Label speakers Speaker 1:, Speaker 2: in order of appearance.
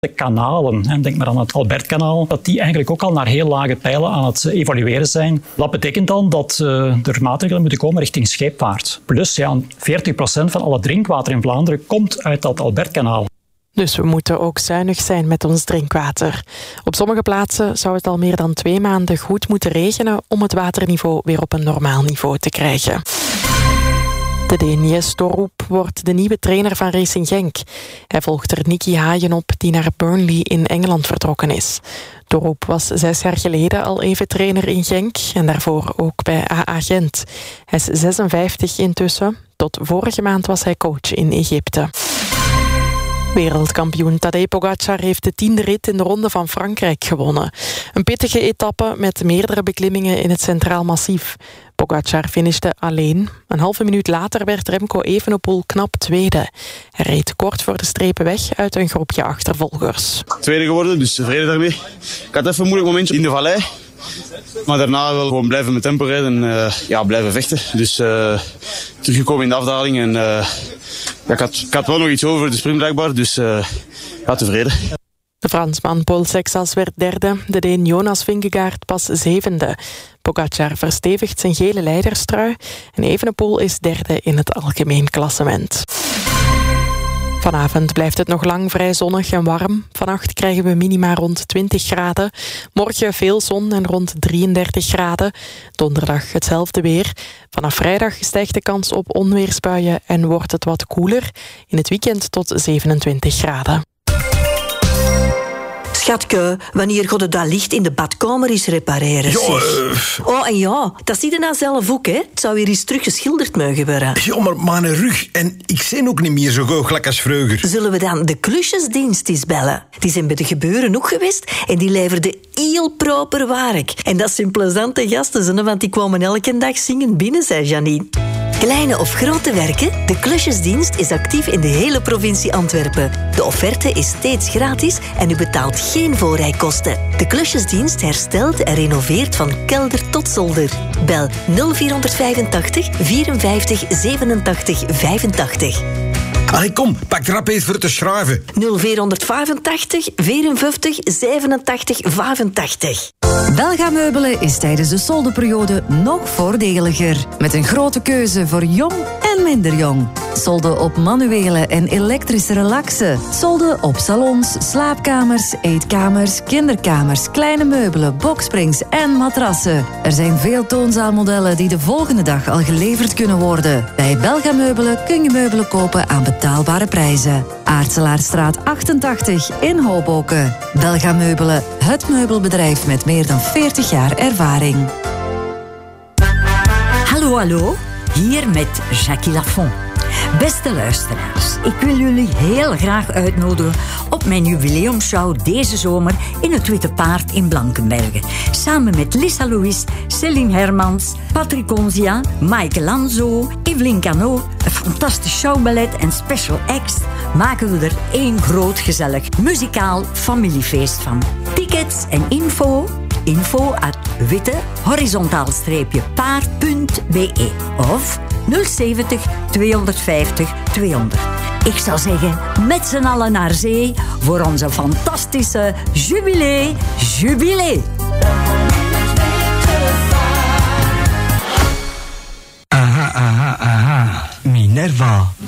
Speaker 1: De kanalen, denk maar aan het Albertkanaal, dat die eigenlijk ook al naar heel lage pijlen aan het evolueren zijn. Dat betekent dan dat er maatregelen moeten komen richting scheepvaart. Plus 40% van alle drinkwater in Vlaanderen komt uit dat Albertkanaal.
Speaker 2: Dus we moeten ook zuinig zijn met ons drinkwater. Op sommige plaatsen zou het al meer dan 2 maanden goed moeten regenen om het waterniveau weer op een normaal niveau te krijgen. De Deen Jes Torup wordt de nieuwe trainer van Racing Genk. Hij volgt er Nicky Hagen op, die naar Burnley in Engeland vertrokken is. Torup was 6 jaar geleden al even trainer in Genk en daarvoor ook bij AA Gent. Hij is 56 intussen. Tot vorige maand was hij coach in Egypte. Wereldkampioen Tadej Pogačar heeft de 10e rit in de Ronde van Frankrijk gewonnen. Een pittige etappe met meerdere beklimmingen in het Centraal Massief. Pogačar finishte alleen. Een halve minuut later werd Remco Evenepoel knap tweede. Hij reed kort voor de strepen weg uit een groepje achtervolgers.
Speaker 3: Tweede geworden, dus tevreden daarmee. Ik had even een moeilijk momentje in de vallei. Maar daarna wel gewoon blijven met tempo rijden en blijven vechten. Dus teruggekomen in de afdaling en ik had wel nog iets over de sprint blijkbaar, dus tevreden.
Speaker 2: De Fransman Paul Sexas werd derde, de Deen Jonas Vingegaard pas 7e. Pogačar verstevigt zijn gele leiderstrui en Evenepoel is derde in het algemeen klassement. Vanavond blijft het nog lang vrij zonnig en warm. Vannacht krijgen we minima rond 20 graden. Morgen veel zon en rond 33 graden. Donderdag hetzelfde weer. Vanaf vrijdag stijgt de kans op onweersbuien en wordt het wat koeler. In het weekend tot 27 graden.
Speaker 4: Schatke, wanneer gaat het dat licht in de badkamer eens repareren? Oh, en ja, dat zie je nou zelf ook, hè? Het zou weer eens teruggeschilderd mogen worden.
Speaker 5: Ja, maar mijn rug en ik zie ook niet meer zo goochelijk als vroeger.
Speaker 4: Zullen we dan de klusjesdienst eens bellen? Die zijn bij de gebeuren ook geweest en die leverden heel proper werk. En dat zijn plezante gasten, want die kwamen elke dag zingen binnen, zei Janine. Kleine of grote werken? De klusjesdienst is actief in de hele provincie Antwerpen. De offerte is steeds gratis en u betaalt geen voorrijkosten. De klusjesdienst herstelt en renoveert van kelder tot zolder. Bel 0485 54 87 85.
Speaker 5: Allee, kom, pak rap eens voor te schrijven.
Speaker 4: 0485 54 87 85.
Speaker 6: Belga Meubelen is tijdens de soldeperiode nog voordeliger. Met een grote keuze voor jong en minder jong. Solden op manuele en elektrische relaxen. Solden op salons, slaapkamers, eetkamers, kinderkamers, kleine meubelen, boksprings en matrassen. Er zijn veel toonzaalmodellen die de volgende dag al geleverd kunnen worden. Bij Belga Meubelen kun je meubelen kopen aan betaalbare prijzen. Aartselaarstraat 88 in Hoboken. Belga Meubelen, het meubelbedrijf met meer dan 40 jaar ervaring.
Speaker 7: Hallo, hallo. Hier met Jackie Lafont. Beste luisteraars, ik wil jullie heel graag uitnodigen op mijn jubileumshow deze zomer in het Witte Paard in Blankenberge. Samen met Lisa Louis, Céline Hermans, Patrick Onzia, Maaike Lanzo, Evelyn Cano, een fantastisch showballet en special acts maken we er één groot gezellig muzikaal familiefeest van. Tickets en info@witte-paard.be of 070 250 200. Ik zou zeggen, met z'n allen naar zee voor onze fantastische jubilee.
Speaker 8: Aha, Minerva.